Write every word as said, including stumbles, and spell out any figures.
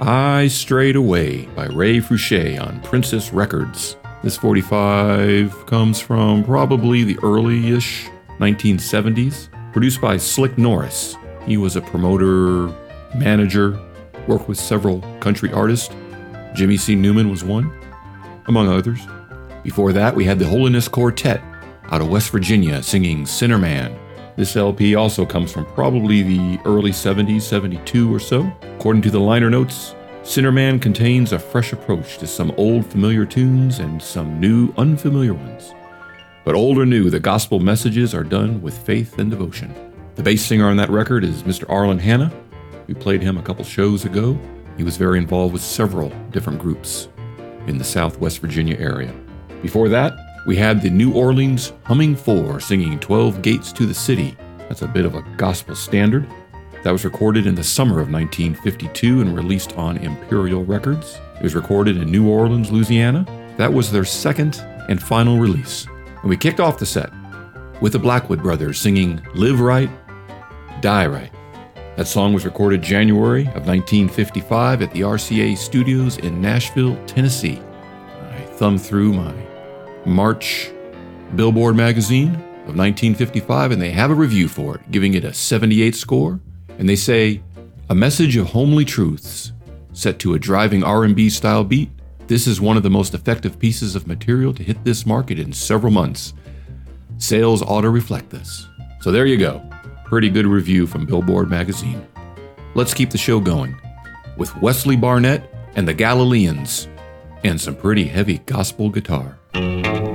I Strayed Away by Ray Fouché on Princess Records. This forty-five comes from probably the early-ish nineteen seventies, produced by Slick Norris. He was a promoter, manager, worked with several country artists. Jimmy C. Newman was one, among others. Before that, we had the Holiness Quartet out of West Virginia singing Sinner Man. This L P also comes from probably the early seventies, seventy-two or so. According to the liner notes, Sinner Man contains a fresh approach to some old familiar tunes and some new unfamiliar ones. But old or new, the gospel messages are done with faith and devotion. The bass singer on that record is Mister Arlen Hanna. We played him a couple shows ago. He was very involved with several different groups in the Southwest Virginia area. Before that, we had the New Orleans Humming Four singing twelve Gates to the City. That's a bit of a gospel standard. That was recorded in the summer of nineteen fifty-two and released on Imperial Records. It was recorded in New Orleans, Louisiana. That was their second and final release. And we kicked off the set with the Blackwood Brothers singing Live Right, Die Right. That song was recorded January of nineteen fifty-five at the R C A Studios in Nashville, Tennessee. I thumbed through my March Billboard magazine of nineteen fifty-five, and they have a review for it, giving it a seventy-eight score. And they say, a message of homely truths set to a driving R and B style beat. This is one of the most effective pieces of material to hit this market in several months. Sales ought to reflect this. So there you go. Pretty good review from Billboard magazine. Let's keep the show going with Wesley Barnett and the Galileans and some pretty heavy gospel guitar.